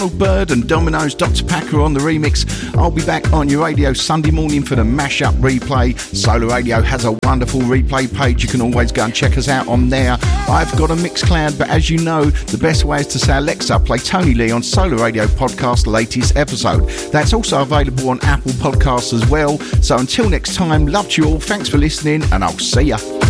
Bird and Domino's Dr. Packer on the remix. I'll be back on your radio Sunday morning for the mashup replay. Solar Radio has a wonderful replay page. You can always go and check us out on there. I've got a Mixcloud, but as you know, the best way is to say, Alexa, play Tony Lee on Solar Radio Podcast latest episode. That's also available on Apple Podcasts as well. So until next time, love to you all. Thanks for listening, and I'll see ya.